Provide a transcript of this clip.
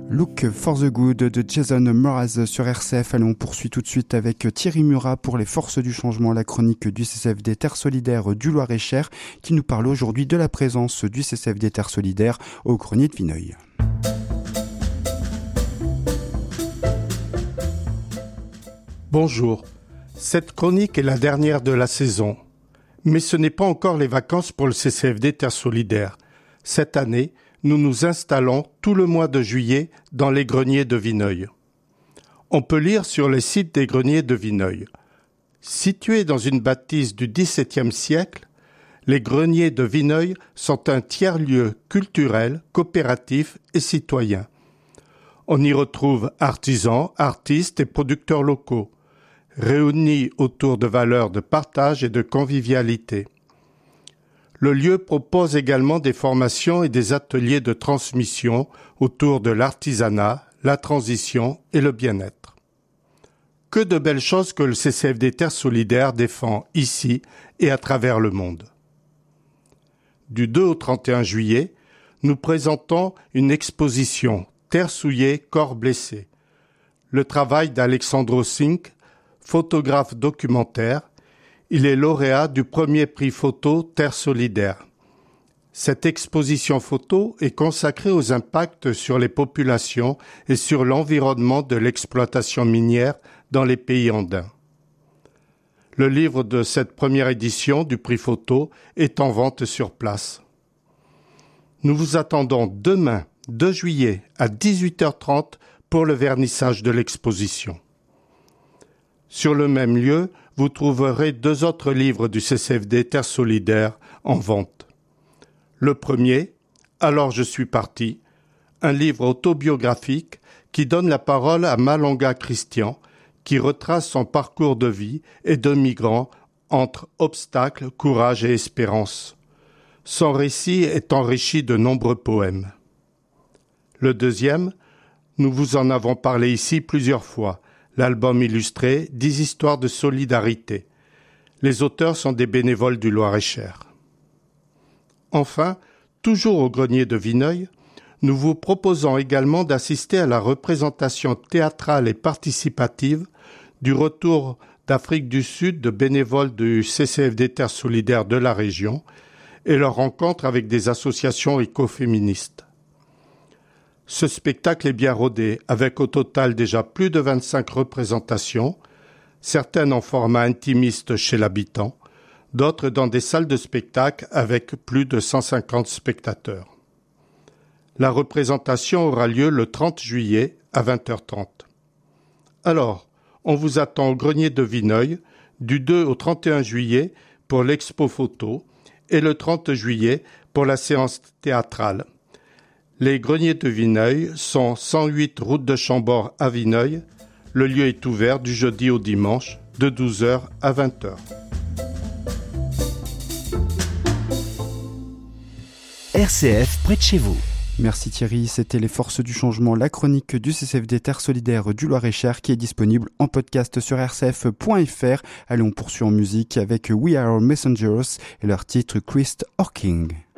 Look for the Good de Jason Mraz sur RCF. Allez, on poursuit tout de suite avec Thierry Murat pour les Forces du Changement, la chronique du CCFD Terre Solidaire du Loir-et-Cher, qui nous parle aujourd'hui de la présence du CCFD Terre Solidaire au grenier de Vineuil. Bonjour, cette chronique est la dernière de la saison. Mais ce n'est pas encore les vacances pour le CCFD Terre Solidaire. Cette année, nous nous installons tout le mois de juillet dans les greniers de Vineuil. On peut lire sur le site des greniers de Vineuil. Situés dans une bâtisse du XVIIe siècle, les greniers de Vineuil sont un tiers-lieu culturel, coopératif et citoyen. On y retrouve artisans, artistes et producteurs locaux, réunis autour de valeurs de partage et de convivialité. Le lieu propose également des formations et des ateliers de transmission autour de l'artisanat, la transition et le bien-être. Que de belles choses que le CCFD Terre Solidaire défend ici et à travers le monde. Du 2 au 31 juillet, nous présentons une exposition « Terre souillée, corps blessé ». Le travail d'Alexandro Sink, photographe documentaire. Il est lauréat du premier prix photo Terre Solidaire. Cette exposition photo est consacrée aux impacts sur les populations et sur l'environnement de l'exploitation minière dans les pays andins. Le livre de cette première édition du prix photo est en vente sur place. Nous vous attendons demain, 2 juillet, à 18h30 pour le vernissage de l'exposition. Sur le même lieu, vous trouverez 2 autres livres du CCFD Terre Solidaire en vente. Le premier, « Alors je suis parti », un livre autobiographique qui donne la parole à Malonga Christian, qui retrace son parcours de vie et de migrant entre obstacles, courage et espérance. Son récit est enrichi de nombreux poèmes. Le deuxième, nous vous en avons parlé ici plusieurs fois, l'album illustré « 10 histoires de solidarité ». Les auteurs sont des bénévoles du Loir-et-Cher. Enfin, toujours au grenier de Vineuil, nous vous proposons également d'assister à la représentation théâtrale et participative du retour d'Afrique du Sud de bénévoles du CCFD Terre Solidaire de la région et leur rencontre avec des associations écoféministes. Ce spectacle est bien rodé, avec au total déjà plus de 25 représentations, certaines en format intimiste chez l'habitant, d'autres dans des salles de spectacle avec plus de 150 spectateurs. La représentation aura lieu le 30 juillet à 20h30. Alors, on vous attend au grenier de Vineuil du 2 au 31 juillet pour l'expo photo et le 30 juillet pour la séance théâtrale. Les greniers de Vineuil sont 108 route de Chambord à Vineuil. Le lieu est ouvert du jeudi au dimanche de 12h à 20h. RCF près de chez vous. Merci Thierry, c'était les Forces du Changement, la chronique du CCFD Terre Solidaire du Loir-et-Cher qui est disponible en podcast sur rcf.fr. Allez, on poursuit en musique avec We Are Messengers et leur titre Christ Hawking.